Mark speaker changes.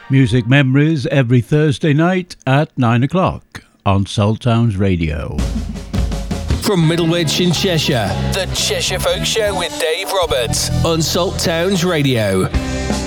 Speaker 1: Music Memories every Thursday night at 9 o'clock on Saltowns Radio.
Speaker 2: From Middlewich in Cheshire, the Cheshire Folk Show with Dave Roberts on Saltowns Radio.